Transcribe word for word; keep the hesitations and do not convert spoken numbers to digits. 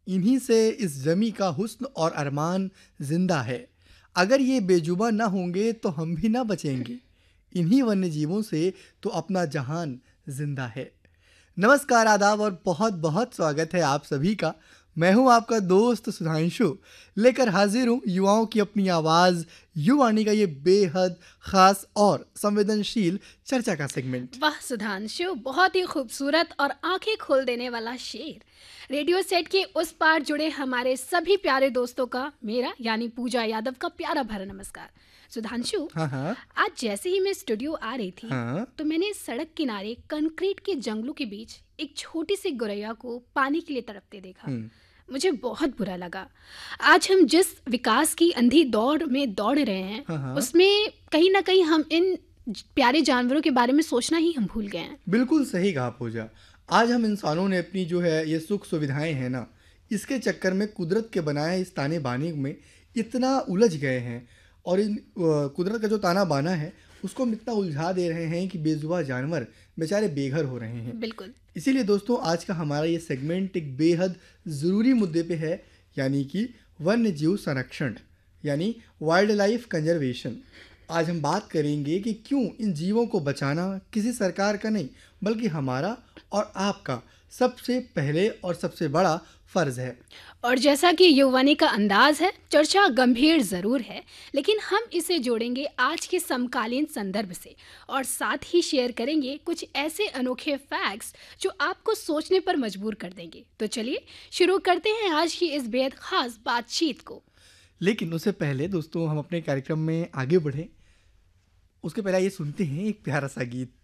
इन्हीं से इस जमी का हुस्न और अरमान जिंदा है। अगर ये बेजुबां ना होंगे तो हम भी ना बचेंगे। इन्हीं वन्य जीवों से तो अपना जहान जिंदा है। नमस्कार, आदाब और बहुत बहुत स्वागत है आप सभी का। मैं हूं आपका दोस्त सुधांशु, लेकर हाजिर हूं युवाओं की अपनी आवाज़ युवाणी का ये बेहद खास और संवेदनशील चर्चा का सेगमेंट। वाह सुधांशु, बहुत ही खूबसूरत और आंखें खोल देने वाला शेर। रेडियो सेट के उस पार जुड़े हमारे सभी प्यारे दोस्तों का मेरा यानी पूजा यादव का प्यारा भरा नमस्कार। सुधांशु, हाँ हाँ आज जैसे ही मैं स्टूडियो आ रही थी हाँ। तो मैंने सड़क किनारे कंक्रीट के जंगलों के बीच एक छोटी सी गौरैया को पानी के लिए तड़पते देखा। हम्म, मुझे बहुत बुरा लगा। आज हम जिस विकास की अंधी दौड़ में दौड़ रहे हैं हाँ हाँ। उसमें कहीं ना कहीं हम इन ज- प्यारे जानवरों के बारे में सोचना ही हम भूल गए हैं। बिल्कुल सही कहा पूजा। आज हम इंसानों ने अपनी जो है ये सुख सुविधाएं हैं ना, इसके चक्कर में कुदरत के बनाए इस ताने बाने में इतना उलझ गए हैं और इन अ, कुदरत का जो ताना बाना है उसको हम इतना उलझा दे रहे हैं कि बेजुबां जानवर बेचारे बेघर हो रहे हैं। बिल्कुल। इसीलिए दोस्तों आज का हमारा ये सेगमेंट एक बेहद ज़रूरी मुद्दे पे है, यानी कि वन्य जीव संरक्षण यानी वाइल्ड लाइफ कंजर्वेशन। आज हम बात करेंगे कि क्यों इन जीवों को बचाना किसी सरकार का नहीं बल्कि हमारा और आपका सबसे पहले और सबसे बड़ा फर्ज है। और जैसा कि युवानी का अंदाज है, चर्चा गंभीर जरूर है, लेकिन हम इसे जोड़ेंगे आज के समकालीन संदर्भ से और साथ ही शेयर करेंगे कुछ ऐसे अनोखे फैक्ट्स जो आपको सोचने पर मजबूर कर देंगे। तो चलिए शुरू करते हैं आज की इस बेहद खास बातचीत को। लेकिन उससे पहले दोस्तों हम अपने कार्यक्रम में आगे बढ़ें उसके पहले ये सुनते हैं एक प्यारा सा गीत।